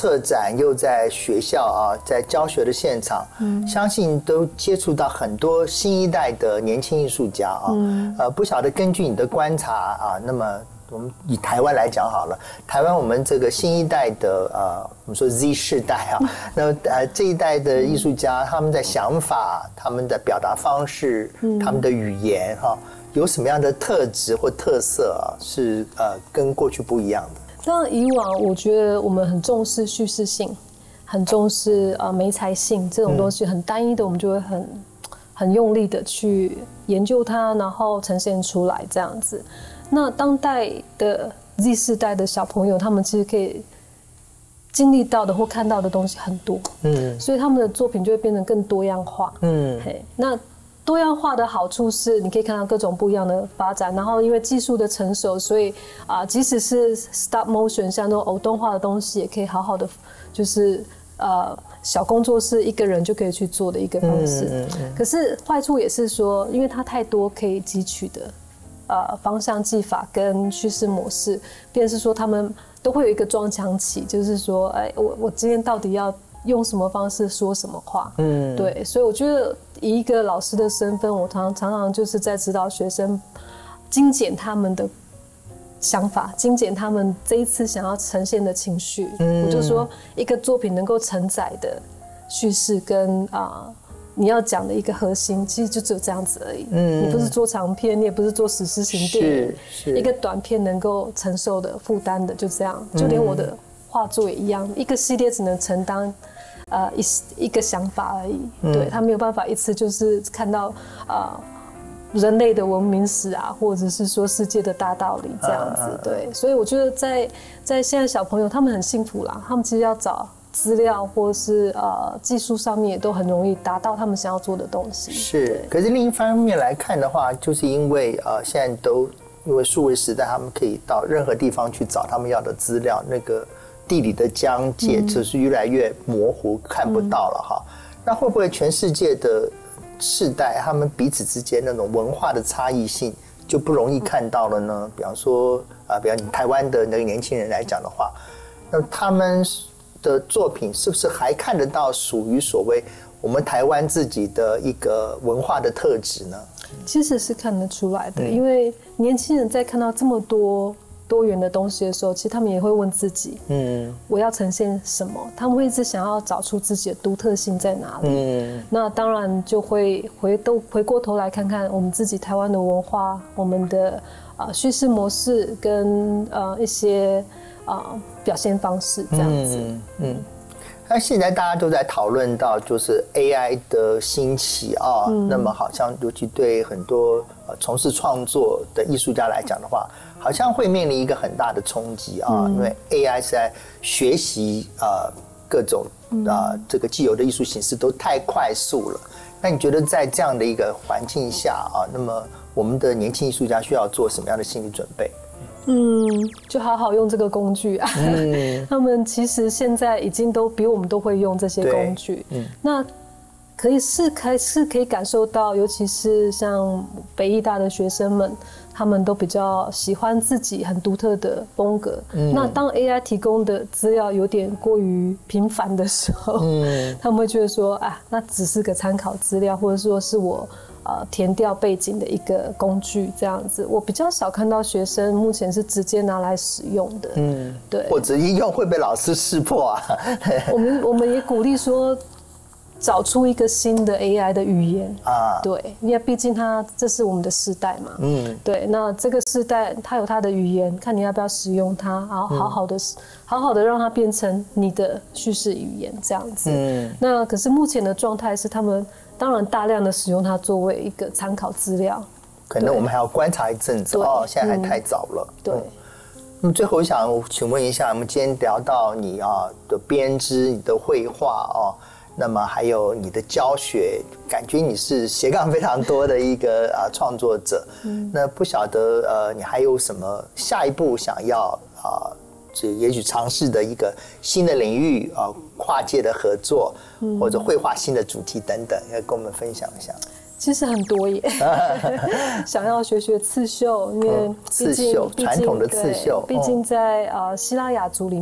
策展，又在学校啊，在教学的现场，相信都接触到很多新一代的年轻艺术家啊。不晓得根据你的观察啊，那么我们以台湾来讲好了，台湾我们这个新一代的我们说 Z 世代啊，那这一代的艺术家，他们的想法、他们的表达方式、他们的语言哈，有什么样的特质或特色啊，是跟过去不一样的？ 当然，以往我觉得我们很重视叙事性，很重视媒材性这种东西，很单一的，我们就会很用力的去研究它，然后呈现出来这样子。那当代的 Z 世代的小朋友，他们其实可以经历到的或看到的东西很多，所以他们的作品就会变得更多样化。那多样化的好处是，你可以看到各种不一样的发展，然后因为技术的成熟，所以即使是 stop motion 像那种偶动画的东西，也可以好好的就是小工作室一个人就可以去做的一个方式。可是坏处也是说，因为它太多可以汲取的方向技法跟叙事模式，便是说他们都会有一个撞墙期，就是说，我今天到底要用什么方式说什么话？对，所以我觉得以一个老师的身份，我常常就是在指导学生精简他们的想法，精简他们这一次想要呈现的情绪。我就说，一个作品能够承载的叙事跟你要讲的一个核心，其实就只有这样子而已。你不是做长片，你也不是做史诗型电影，一个短片能够承受的负担的就这样。就连我的画作也一样，一个系列只能承担一个想法而已。对，他没有办法一次就是看到人类的文明史啊，或者是说世界的大道理这样子。对，所以我觉得在现在小朋友他们很幸福啦，他们其实要找资料或是技术上面也都很容易达到他们想要做的东西。 是，可是另一方面来看的话，就是因为现在都因为数位时代，他们可以到任何地方去找他们要的资料，那个地理的疆界只是越来越模糊，看不到了哈。那会不会全世界的世代他们彼此之间那种文化的差异性就不容易看到了呢？比方说比方你台湾的那个年轻人来讲的话，那他们的作品是不是还看得到属于所谓我们台湾自己的一个文化的特质呢？ 其实是看得出来的，因为年轻人在看到这么多元的东西的时候，其实他们也会问自己，我要呈现什么？他们会一直想要找出自己的独特性在哪里。那当然就会回过头来看看我们自己台湾的文化，我们的叙事模式跟一些表现方式这样子。 那现在大家都在讨论到就是 AI 的兴起啊，那么好像尤其对很多从事创作的艺术家来讲的话，好像会面临一个很大的冲击啊，因为 AI 是在学习各种这个既有的艺术形式都太快速了。那你觉得在这样的一个环境下那么我们的年轻艺术家需要做什么样的心理准备？ 就好好用这个工具啊。他们其实现在已经都比我们都会用这些工具。那可以感受到，尤其是像北艺大的学生们，他们都比较喜欢自己很独特的风格。那当 AI 提供的资料有点过于频繁的时候，他们会觉得说那只是个参考资料，或者说是我填掉背景的一个工具这样子。我比较少看到学生目前是直接拿来使用的。对， 或者一用会被老师识破啊。 我们也鼓励说，找出一个新的 AI 的语言对，因为毕竟这是我们的世代嘛。对，那这个世代它有它的语言，看你要不要使用它，然后好好的让它变成你的叙事语言这样子。那可是目前的状态是他们当然大量的使用它作为一个参考资料， 可能我们还要观察一阵子现在还太早了。 对。 那么最后我想请问一下，我们今天聊到你的编织、你的绘画那么还有你的教学，感觉你是斜杠非常多的一个创作者。那不晓得你还有什么下一步想要也许尝试的一个新的领域跨界的合作，或者绘画新的主题等等，要跟我们分享一下。 其实很多耶，想要学刺绣，因为刺绣传统的刺绣， 毕竟在希腊雅族里